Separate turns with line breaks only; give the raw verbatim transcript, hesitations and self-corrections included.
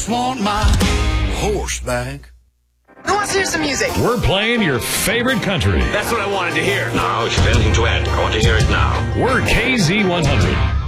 just want my horse back.
Who wants to hear some music?
We're playing your favorite country.
That's what I wanted to hear.
Now, if you have anything to add, I want to hear it now.
We're K Z one hundred.